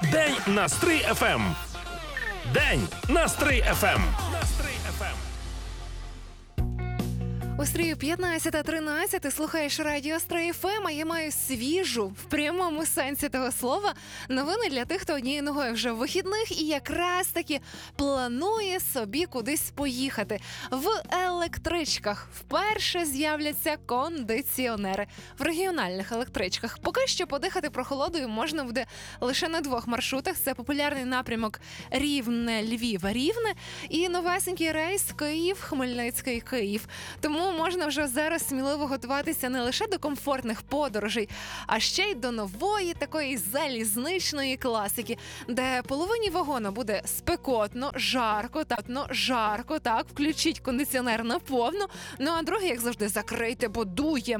День на Стрий ФМ. День на Стрий ФМ. У Стрию 15:13, ти слухаєш радіо Стрий ФМ, а я маю свіжу, в прямому сенсі того слова, новини для тих, хто однією ногою вже в вихідних і якраз таки планує собі кудись поїхати. В електричках вперше з'являться кондиціонери. В регіональних електричках поки що подихати прохолодою можна буде лише на двох маршрутах. Це популярний напрямок Рівне-Львів-Рівне і новесенький рейс Київ-Хмельницький-Київ. Тому можна вже зараз сміливо готуватися не лише до комфортних подорожей, а ще й до нової такої залізничної класики, де половині вагона буде спекотно, жарко, так, включіть кондиціонер наповну, ну а другий, як завжди, закрийте, бо дує